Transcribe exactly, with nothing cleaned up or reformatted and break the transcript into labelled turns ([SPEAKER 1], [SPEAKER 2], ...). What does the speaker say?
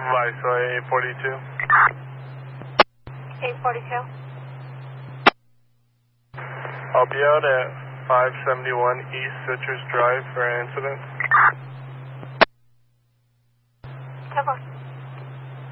[SPEAKER 1] Viceroy eight forty-two.
[SPEAKER 2] eight forty-two.
[SPEAKER 1] I'll be out at five seventy-one East Citrus Drive for an incident.